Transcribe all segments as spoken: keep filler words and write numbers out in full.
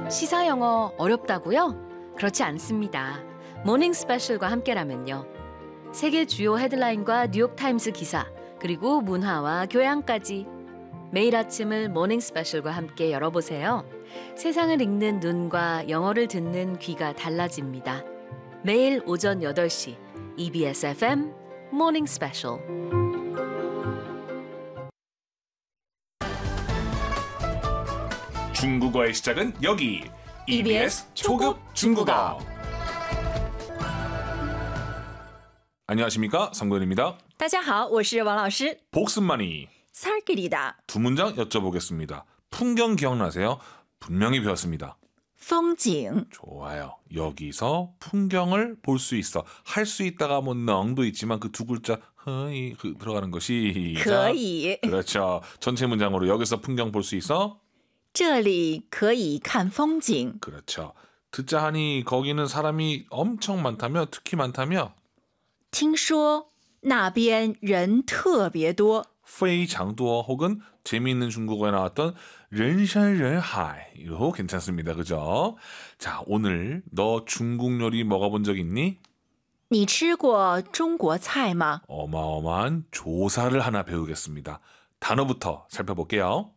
시사 영어 어렵다고요? 그렇지 않습니다. 모닝 스페셜과 함께라면요. 세계 주요 헤드라인과 뉴욕타임스 기사, 그리고 문화와 교양까지 매일 아침을 모닝 스페셜과 함께 열어보세요. 세상을 읽는 눈과 영어를 듣는 귀가 달라집니다. 매일 오전 여덟 시 이비에스 에프엠 모닝 스페셜. 중국어의 시작은 여기 이비에스 초급 중국어. 안녕하십니까, 성근입니다. 大家好，我是王老师。 복습만이 살길이다. 두 문장 여쭤보겠습니다. 풍경 기억나세요? 분명히 배웠습니다. 风景 좋아요. 여기서 풍경을 볼 수 있어. 할 수 있다가 뭐 넝도 있지만 그 두 글자 허이 그 들어가는 것이 可以 그렇죠. 전체 문장으로 여기서 풍경 볼 수 있어. 这里可以看风景 그렇죠. 듣자 하니 거기는 사람이 엄청 많다며, 특히 많다며. 听说那边人特别多非常多 혹은 재미있는 중국어에 나왔던 人山人海 이거 괜찮습니다. 그죠? 자, 오늘 너 중국 요리 먹어본 적 있니? 你吃过中国菜吗 어마어마한 조사를 하나 배우겠습니다. 단어부터 살펴볼게요.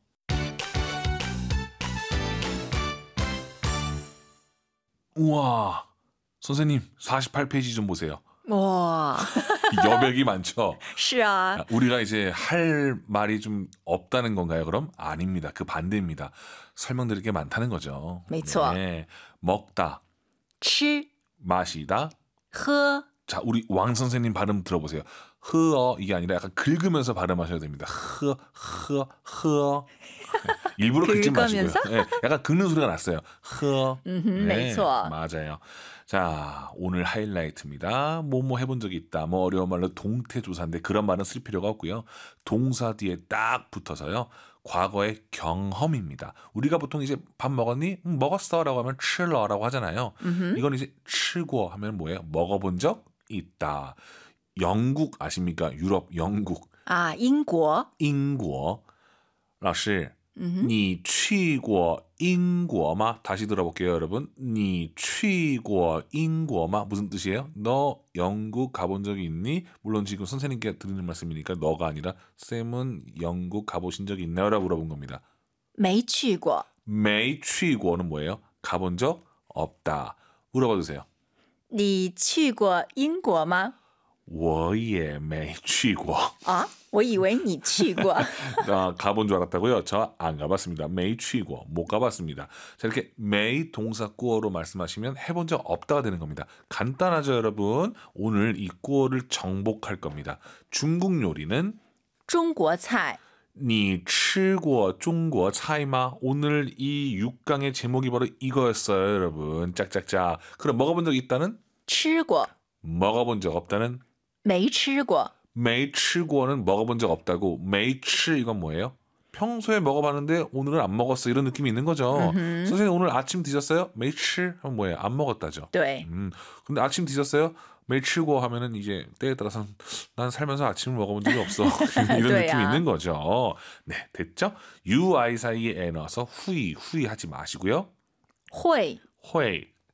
우와, 선생님 사십팔 페이지 좀 보세요. 哇 여백이 많죠? 是啊 우리가 이제 할 말이 좀 없다는 건가요, 그럼? 아닙니다. 그 반대입니다. 설명드릴 게 많다는 거죠. 没错 네. 먹다, 吃 마시다. 喝 자, 우리 왕 선생님 발음 들어보세요. 흐어 이게 아니라 약간 긁으면서 발음하셔야 됩니다. 흐, 흐, 흐. 일부러 긁지 마시고요. 긁으면서? 네, 약간 긁는 소리가 났어요. 흐. 음, 네, 맞아요. 자, 오늘 하이라이트입니다. 뭐뭐 해본 적이 있다. 뭐 어려운 말로 동태조사인데 그런 말은 쓸 필요가 없고요. 동사 뒤에 딱 붙어서요. 과거의 경험입니다. 우리가 보통 이제 밥 먹었니? 응, 먹었어라고 하면 吃了라고 하잖아요. 음흠. 이건 이제 吃过 하면 뭐예요? 먹어본 적 있다. 영국 아십니까? 유럽, 영국. 啊英国 인구. 老师, 음흠. 你去过英国吗? 다시 들어볼게요, 여러분. 你去过英国吗? 무슨 뜻이에요? 너 영국 가본 적이 있니? 물론 지금 선생님께 드리는 말씀이니까 너가 아니라 쌤은 영국 가보신 적이 있나요? 라고 물어본 겁니다. 没去过没去过는 뭐예요? 가본 적 없다. 물어봐 주세요. 你去过英国吗我也没去过. 啊我以为你去过 아, 가본 줄 알았다고요? 저 안 가봤습니다. 没去过, 못 가봤습니다. 자, 이렇게 没 동사 꾸어로 말씀하시면 해본 적 없다가 되는 겁니다. 간단하죠, 여러분? 오늘 이 꾸어를 정복할 겁니다. 중국 요리는 中国菜你吃过中国菜吗? 오늘 이 육 강의 제목이 바로 이거였어요, 여러분. 짝짝짝. 그럼 먹어본 적 있다는? 吃过 먹어본 적 없다는? 没吃过没吃过는 먹어본 적 없다고. 没吃 이건 뭐예요? 평소에 먹어봤는데 오늘은 안 먹었어, 이런 느낌이 있는 거죠. 음흠. 선생님 오늘 아침 드셨어요? 没吃 하면 뭐예요? 안 먹었다죠. 对 음, 근데 아침 드셨어요? 没吃过 하면은 이제 때에 따라서 난 살면서 아침을 먹어본 적이 없어. 이런 네, 느낌이 야. 있는 거죠. 네, 됐죠? 유아이 사이에 에 넣어서 후이, 후이 하지 마시고요. 会 회이,